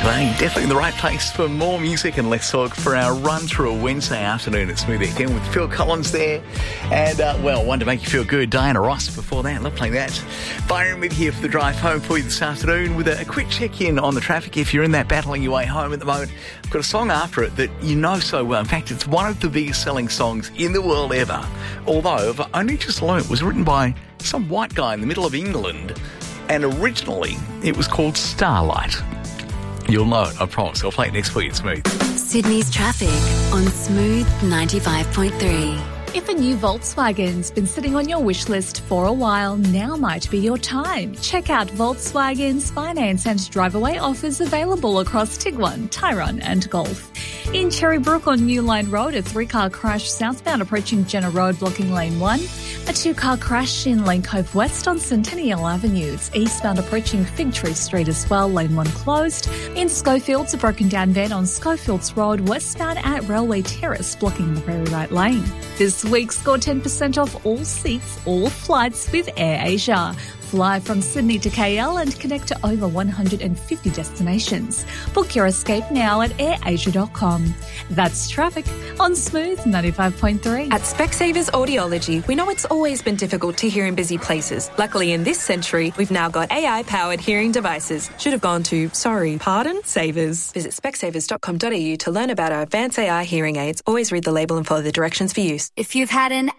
today. Definitely in the right place for more music and less talk for our run through a Wednesday afternoon at Smooth FM with Phil Collins there. And, one to make you feel good, Diana Ross before that. Love playing that. Byron Mid here for the drive home for you this afternoon with a quick check-in on the traffic. If you're in that battling your way home at the moment, I've got a song after it that you know so well. In fact, it's one of the biggest selling songs in the world ever. Although, I've only just learnt, it was written by some white guy in the middle of England. And originally, it was called Starlight. You'll know it, I promise. I'll play it next week. It's Smooth. Sydney's traffic on Smooth 95.3. If a new Volkswagen's been sitting on your wish list for a while, now might be your time. Check out Volkswagen's finance and drive-away offers available across Tiguan, Tyrone and Golf. In Cherrybrook on New Line Road, a 3-car crash southbound approaching Jenner Road blocking lane 1. A 2-car crash in Lane Cove West on Centennial Avenue. It's eastbound approaching Fig Tree Street as well, lane 1 closed. In Schofields, a broken down van on Schofields Road westbound at Railway Terrace blocking the very right lane. This week, score 10% off all seats, all flights with AirAsia. Fly from Sydney to KL and connect to over 150 destinations. Book your escape now at airasia.com. That's traffic on Smooth 95.3. At Specsavers Audiology, we know it's always been difficult to hear in busy places. Luckily, in this century, we've now got AI-powered hearing devices. Should have gone to, Savers. Visit specsavers.com.au to learn about our advanced AI hearing aids. Always read the label and follow the directions for use. If you've had an